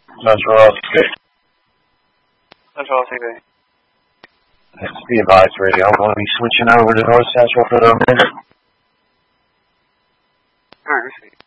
Central LTV. Central LTV. Be advised, radio. I'm going to be switching over to North Central for the minute. Alright, receive.